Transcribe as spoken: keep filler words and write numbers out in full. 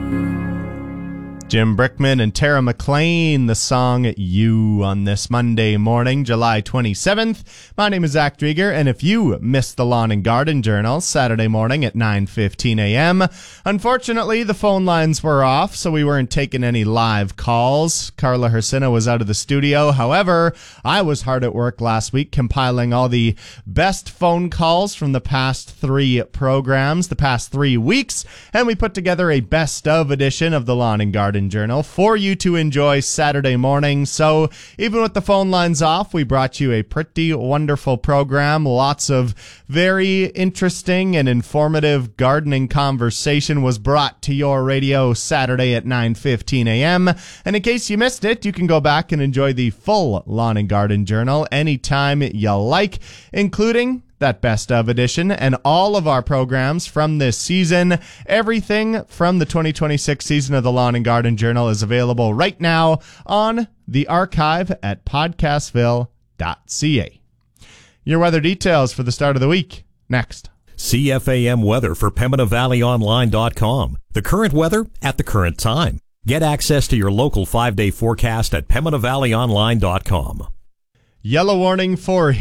Jim Brickman and Tara McLean, the song You on this Monday morning, July twenty-seventh. My name is Zach Drieger, and if you missed the Lawn and Garden Journal Saturday morning at nine fifteen a.m., unfortunately the phone lines were off, so we weren't taking any live calls. Carla Hersina was out of the studio. However, I was hard at work last week compiling all the best phone calls from the past three programs, the past three weeks, and we put together a best of edition of the Lawn and Garden Journal for you to enjoy Saturday morning. So even with the phone lines off, we brought you a pretty wonderful program. Lots of very interesting and informative gardening conversation was brought to your radio Saturday at nine fifteen a.m. And in case you missed it, you can go back and enjoy the full Lawn and Garden Journal anytime you like, including that best of edition and all of our programs from this season. Everything from the twenty twenty-six season of the Lawn and Garden Journal is available right now on the archive at podcastville dot c a. Your weather details for the start of the week next. C F A M weather for Pembina Valley Online dot com. The current weather at the current time. Get access to your local five-day forecast at Pembina Valley Online dot com. Yellow warning for